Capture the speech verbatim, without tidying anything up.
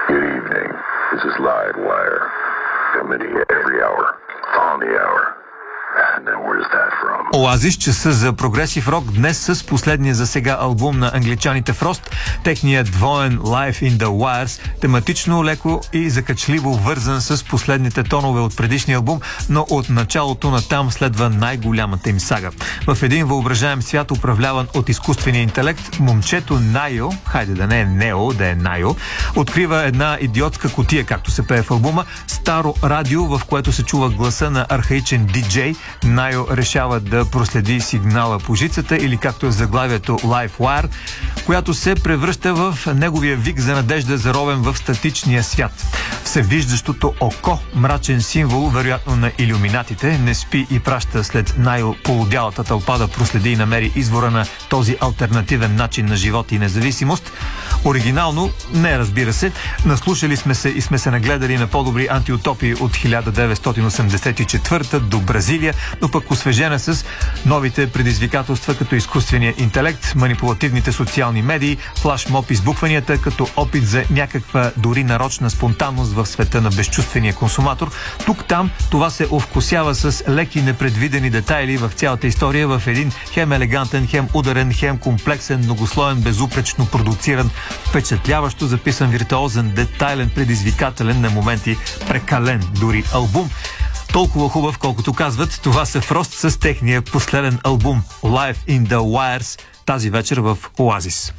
Good evening. This is Livewire. Coming to you every hour. On the hour. And then where's that from? Оазис, часа за прогресив рок, днес с последния за сега албум на англичаните Frost, техният двоен Live in the Wires, тематично леко и закачливо вързан с последните тонове от предишния албум, но от началото на там следва най-голямата им сага. В един въображаем свят, управляван от изкуствения интелект, момчето Найо, хайде да не е Нео, да е Найо, открива една идиотска кутия, както се пее в албума, старо радио, в което се чува гласа на архаичен диджей. Найо решава да проследи сигнала по жицата, или както е заглавието Livewire, която се превръща в неговия вик за надежда, заровен в статичния свят. Всевиждащото око, мрачен символ, вероятно на илюминатите, не спи и праща след Найо полудялата тълпа да проследи и намери извора на този алтернативен начин на живот и независимост. Оригинално не, разбира се. Наслушали сме се и сме се нагледали на по-добри антиутопии от хиляда деветстотин осемдесет и четвърта до Бразилия, но пък освежена с новите предизвикателства като изкуствения интелект, манипулативните социални медии, флашмоб избухванията като опит за някаква дори нарочна спонтанност в света на безчувствения консуматор. Тук-там това се овкусява с леки непредвидени детайли в цялата история, в един хем елегантен, хем ударен, хем комплексен, многослоен, безупречно продуциран, впечатляващо записан, виртуозен, детайлен, предизвикателен, на моменти прекален дори албум. Толкова хубав, колкото казват. Това са Frost с техния последен албум Live in the Wires тази вечер в Оазис.